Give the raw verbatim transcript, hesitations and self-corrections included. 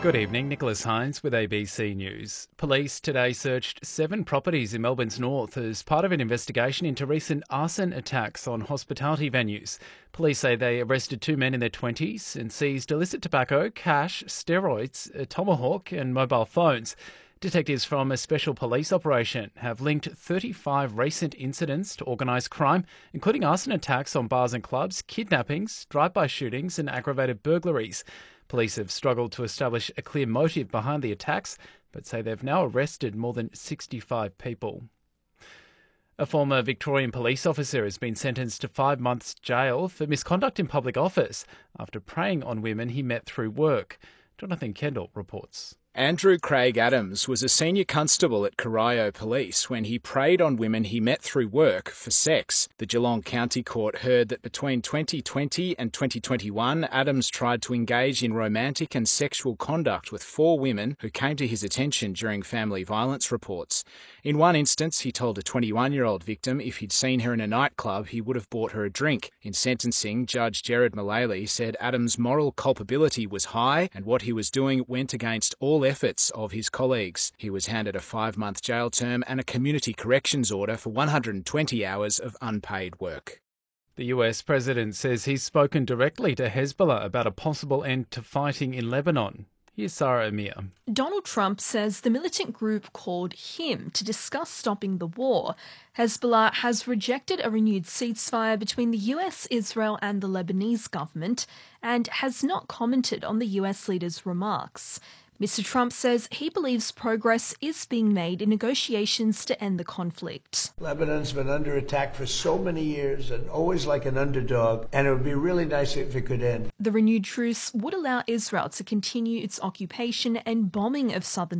Good evening, Nicholas Hines with A B C News. Police today searched seven properties in Melbourne's north as part of an investigation into recent arson attacks on hospitality venues. Police say they arrested two men in their twenties and seized illicit tobacco, cash, steroids, a tomahawk and mobile phones. Detectives from a special police operation have linked thirty-five recent incidents to organised crime, including arson attacks on bars and clubs, kidnappings, drive-by shootings and aggravated burglaries. Police have struggled to establish a clear motive behind the attacks, but say they've now arrested more than sixty-five people. A former Victorian police officer has been sentenced to five months jail for misconduct in public office after preying on women he met through work. Jonathan Kendall reports. Andrew Craig Adams was a senior constable at Corio Police when he preyed on women he met through work for sex. The Geelong County Court heard that between twenty twenty and twenty twenty-one, Adams tried to engage in romantic and sexual conduct with four women who came to his attention during family violence reports. In one instance, he told a twenty-one-year-old victim if he'd seen her in a nightclub, he would have bought her a drink. In sentencing, Judge Gerard Mullally said Adams' moral culpability was high and what he was doing went against all efforts of his colleagues. He was handed a five-month jail term and a community corrections order for one hundred twenty hours of unpaid work. The U S president says he's spoken directly to Hezbollah about a possible end to fighting in Lebanon. Here's Sarah Amir. Donald Trump says the militant group called him to discuss stopping the war. Hezbollah has rejected a renewed ceasefire between the U S, Israel and the Lebanese government and has not commented on the U S leader's remarks. Mister Trump says he believes progress is being made in negotiations to end the conflict. Lebanon's been under attack for so many years and always like an underdog, and it would be really nice if it could end. The renewed truce would allow Israel to continue its occupation and bombing of southern